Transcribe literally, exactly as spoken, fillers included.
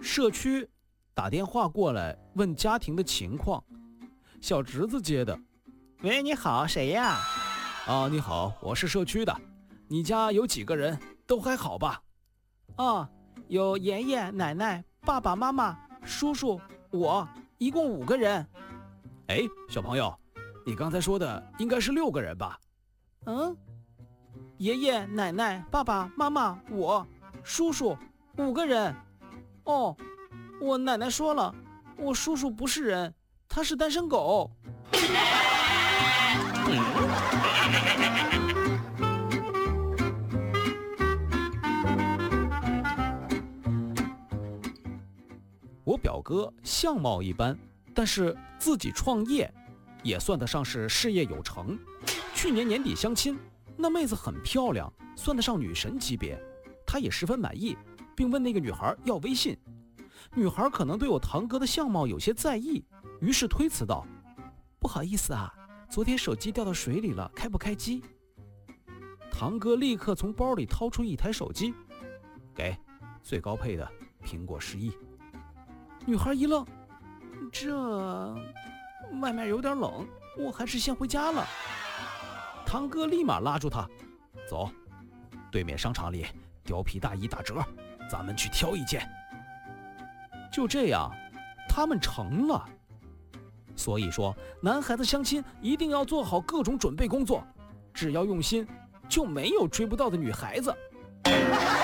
社区打电话过来问家庭的情况，小侄子接的。 喂，你好，谁呀？ 啊，你好，我是社区的，你家有几个人？都还好吧？ 哦，有爷爷奶奶、爸爸妈妈、叔叔，我，一共五个人。 哎，小朋友，你刚才说的应该是六个人吧？ 嗯，爷爷奶奶、爸爸妈妈、我，叔叔，五个人。哦，我奶奶说了，我叔叔不是人，他是单身狗。 我表哥相貌一般，但是自己创业，也算得上是事业有成。去年年底相亲，那妹子很漂亮，算得上女神级别，他也十分满意，并问那个女孩要微信。女孩可能对我堂哥的相貌有些在意，于是推辞道：“不好意思啊，昨天手机掉到水里了，开不开机？”堂哥立刻从包里掏出一台手机，给，最高配的苹果十一。女孩一愣，这外面有点冷，我还是先回家了。堂哥立马拉住他，走，对面商场里貂皮大衣打折，咱们去挑一件。就这样，他们成了。所以说，男孩子相亲一定要做好各种准备工作，只要用心，就没有追不到的女孩子。